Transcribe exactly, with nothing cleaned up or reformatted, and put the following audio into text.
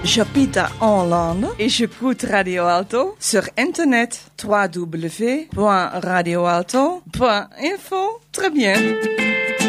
J'habite à Hollande et j'écoute Radio Alto sur internet w w w point radio alto point info. Très bien.